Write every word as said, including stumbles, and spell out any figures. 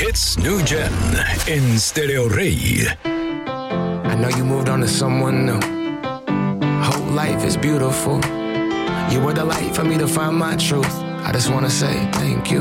Hits New Gen en Stereo Rey. I know you moved on to someone new. Whole life is beautiful. You were the light for me to find my truth. I just wanna say thank you.